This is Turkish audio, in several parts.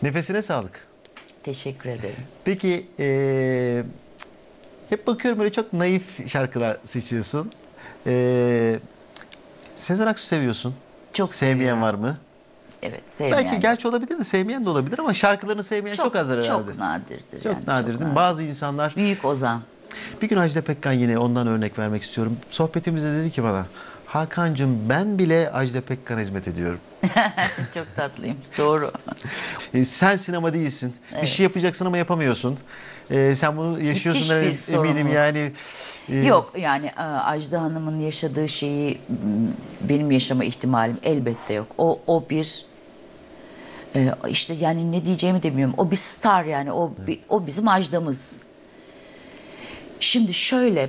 Nefesine sağlık. Teşekkür ederim. Peki hep bakıyorum böyle çok naif şarkılar seçiyorsun. Sezen Aksu seviyorsun. Çok Sevmeyen seviyorum. var mı? Evet, sevmeyen. Belki gerçi olabilir de sevmeyen de olabilir ama şarkılarını sevmeyen çok azdır herhalde. Çok nadirdir. Çok yani, nadir değil mi? Bazı insanlar... Büyük ozan. Bir gün Ajda Pekkan, yine ondan örnek vermek istiyorum. Sohbetimizde dedi ki bana, Hakan'cığım ben bile Ajda Pekkan'a hizmet ediyorum. Çok tatlıymış. Doğru. Sen sinema değilsin. Bir Evet. şey yapacaksın ama yapamıyorsun. Sen bunu yaşıyorsun Müthiş bir eminim sorumluluk. yani. Yok yani Ajda Hanım'ın yaşadığı şeyi benim yaşama ihtimalim elbette yok. O bir işte yani ne diyeceğimi demiyorum. O bir star yani o bizim Ajda'mız. Şimdi şöyle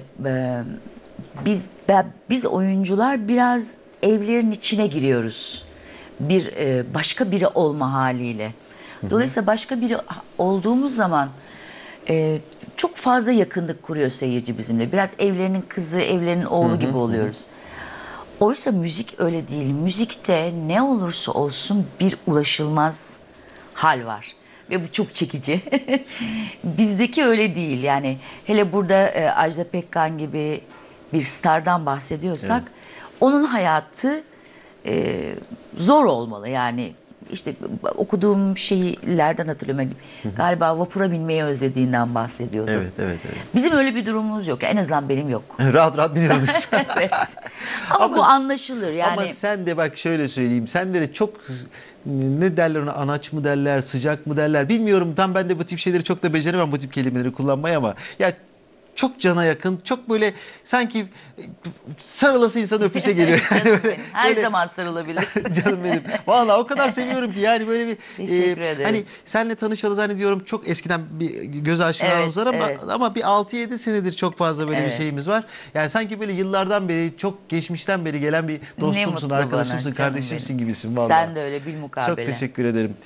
biz oyuncular biraz evlerin içine giriyoruz. Başka biri olma haliyle. Dolayısıyla başka biri olduğumuz zaman çok fazla yakınlık kuruyor seyirci bizimle. Biraz evlerinin kızı, evlerinin oğlu gibi oluyoruz. Oysa müzik öyle değil. Müzikte ne olursa olsun bir ulaşılmaz hal var. Ve bu çok çekici. Bizdeki öyle değil. Yani hele burada Ajda Pekkan gibi bir stardan bahsediyorsak onun hayatı zor olmalı. Yani işte okuduğum şeylerden hatırlıyorum. Galiba vapura binmeyi özlediğinden bahsediyordu. Evet. Bizim öyle bir durumumuz yok. En azından benim yok. Rahat rahat biniyorum. Evet. Ama bu anlaşılır yani. Ama sen de bak şöyle söyleyeyim. Sen de çok, ne derler ona, anaç mı derler, sıcak mı derler bilmiyorum. Tam ben de bu tip şeyleri çok da beceremem, bu tip kelimeleri kullanmayı, ama ya çok cana yakın, çok böyle sanki sarılası insan öpüse geliyor. Yani Canım böyle, benim. Her böyle- zaman sarılabilirsin. Canım benim. Vallahi o kadar seviyorum ki yani böyle bir Teşekkür ederim. hani senle tanışalı zannediyorum çok eskiden bir göz aşinalığımız var ama Evet. ama bir 6-7 senedir çok fazla böyle bir Evet. şeyimiz var. Yani sanki böyle yıllardan beri, çok geçmişten beri gelen bir Ne dostumsun, mutlu arkadaşımsın, bana, canım kardeşimsin benim. gibisin vallahi. Sen de öyle Çok bilmukabele. teşekkür ederim.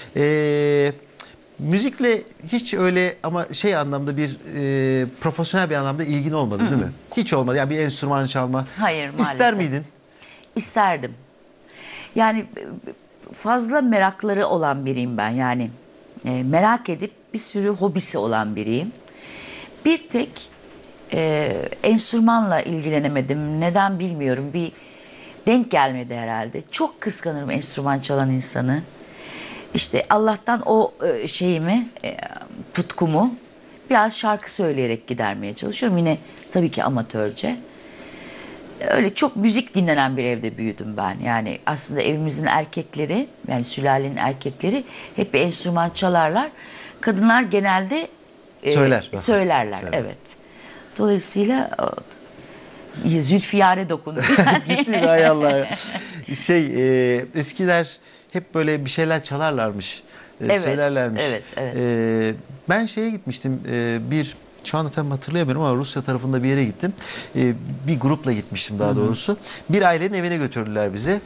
Müzikle hiç öyle ama şey anlamda bir profesyonel bir anlamda ilgin olmadı değil mi? Hiç olmadı. Yani bir enstrüman çalma. Hayır, maalesef. İster miydin? İsterdim. Yani fazla merakları olan biriyim ben. Yani merak edip bir sürü hobisi olan biriyim. Bir tek enstrümanla ilgilenemedim. Neden bilmiyorum. Bir denk gelmedi herhalde. Çok kıskanırım enstrüman çalan insanı. İşte Allah'tan o şeyimi, tutkumu biraz şarkı söyleyerek gidermeye çalışıyorum. Yine tabii ki amatörce. Öyle çok müzik dinlenen bir evde büyüdüm ben. Yani aslında evimizin erkekleri, yani sülalenin erkekleri hep bir enstrüman çalarlar. Kadınlar genelde söylerler. Söyler. Evet. Dolayısıyla Zülfiyare dokundu. Yani. Ciddi mi? Hay Allah. Eskiler hep böyle bir şeyler çalarlarmış. Evet, Söylerlermiş. evet. Ben şeye gitmiştim. Şu anda tam hatırlayamıyorum ama Rusya tarafında bir yere gittim. Bir grupla gitmiştim daha doğrusu. Bir ailenin evine götürdüler bizi.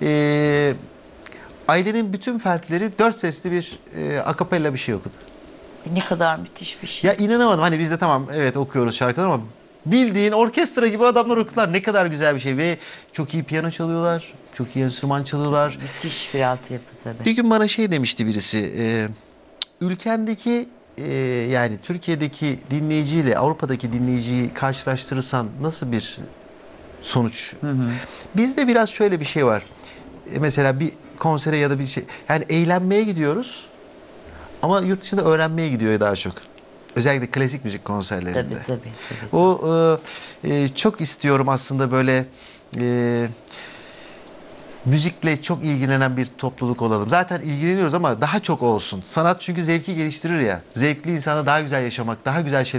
Ailenin bütün fertleri 4 sesli bir akapella bir şey okudu. Ne kadar müthiş bir şey. Ya inanamadım. Hani biz de tamam evet okuyoruz şarkılar ama bildiğin orkestra gibi adamlar okudular. Ne kadar güzel bir şey ve çok iyi piyano çalıyorlar. Çok iyi enstrüman çalıyorlar. Müthiş bir altyapı tabii. Bir gün bana şey demişti birisi. Ülkendeki yani Türkiye'deki dinleyiciyle Avrupa'daki dinleyiciyi karşılaştırırsan nasıl bir sonuç? Bizde biraz şöyle bir şey var. Mesela bir konsere ya da bir şey, yani eğlenmeye gidiyoruz ama yurt dışında öğrenmeye gidiyor daha çok. Özellikle klasik müzik konserlerinde. Tabii. O çok istiyorum aslında böyle müzikle çok ilgilenen bir topluluk olalım. Zaten ilgileniyoruz ama daha çok olsun. Sanat çünkü zevki geliştirir ya. Zevkli insana daha güzel yaşamak, daha güzel şeyler